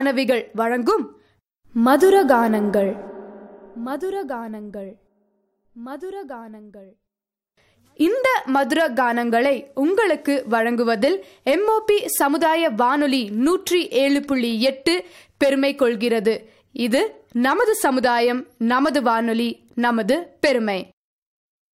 மாணவிகள் வழங்கும் மதுரகானங்கள் மதுரகானங்கள் மதுரகானங்கள். இந்த மதுர கானங்களை உங்களுக்கு வழங்குவதில் எம்ஓபி சமுதாய வானொலி 107.8 பெருமை கொள்கிறது. இது நமது சமுதாயம், நமது வானொலி, நமது பெருமை.